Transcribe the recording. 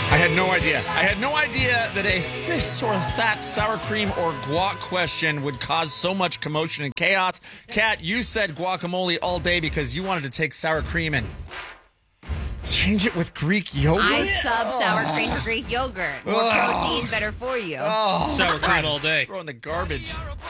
I had no idea. I had no idea that a this or that sour cream or guac question would cause so much commotion and chaos. Kat, you said guacamole all day because you wanted to take sour cream and change it with Greek yogurt. I sub sour cream to Greek yogurt. More protein, better for you. Oh, Sour cream all day. throw in the garbage.